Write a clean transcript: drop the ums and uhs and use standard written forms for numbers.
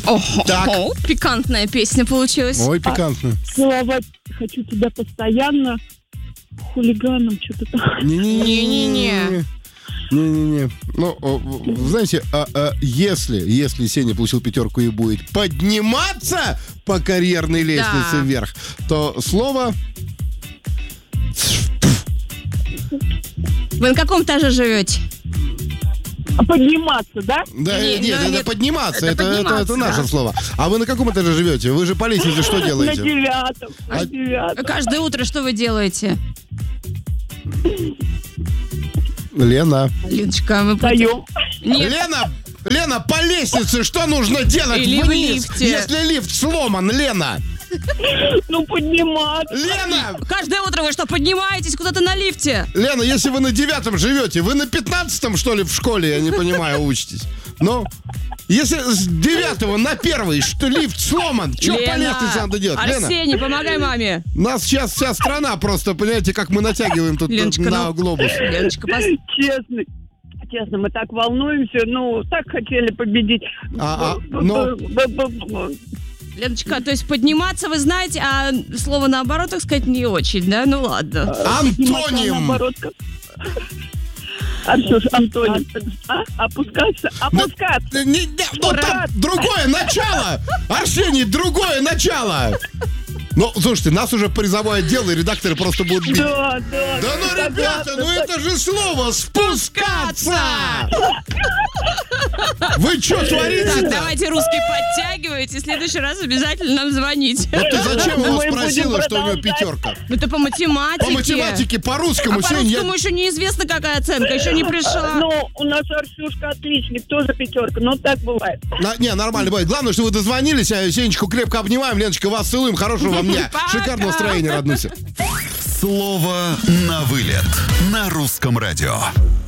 Так. Пикантная песня получилась. Ой, пикантно. Целовать хочу тебя постоянно. Хулиганом что-то там. Не-не-не. Не-не-не. Ну, знаете, если Сеня получил 5 и будет подниматься по карьерной лестнице вверх, то слово... Вы на каком этаже живете? Подниматься, да? Да, нет, это подниматься. Это подниматься, наше слово. А вы на каком этаже живете? Вы же по лестнице что делаете? На 9. Каждое утро что вы делаете? Лена. Леночка, мы Встаем. Нет. Лена, по лестнице что нужно делать Или вниз, в лифте. если лифт сломан, Лена? Ну, подниматься. Лена! Каждое утро вы что, поднимаетесь куда-то на лифте? Лена, если вы на 9 живете, вы на 15 что ли в школе, я не понимаю, учитесь? Ну, если с 9 на 1 что лифт сломан, что по лестнице надо делать? Арсений, Лена, помогай маме. нас сейчас вся страна просто, понимаете, как мы натягиваем тут Леночка, на глобус. Леночка, Честно, мы так волнуемся, так хотели победить. Леночка, то есть подниматься вы знаете, а слово наоборот, так сказать, не очень, да? Ну ладно. Антоним! Арсюш, Антоним. Опускаться. Там другое начало! Арсений, другое начало! Ну, слушайте, нас уже призовое отдел, и редакторы просто будут бить. Да, ну, ребята, это же слово «спускаться». Вы что творите-то? Так, давайте русский подтягивайте. В следующий раз обязательно нам звоните. Вот ты зачем его спросила, что у него 5? Ну, это по математике. По математике, по-русскому. По-русскому еще неизвестно, какая оценка. Еще не пришла. Ну, у нас Арсюшка отличник, тоже 5. Но так бывает. Не, нормально бывает. Главное, что вы дозвонились. Сенечку крепко обнимаем. Леночка, вас целуем. Хорошего вам дня. Шикарного настроения, роднуся. Слово на вылет на Русском радио.